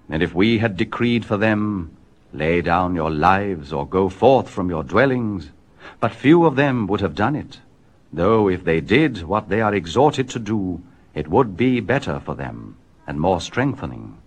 And if we had decreed for them, lay down your lives, or go forth from your dwellings, but few of them would have done it, though if they did what they are exhorted to do, it would be better for them, and more strengthening.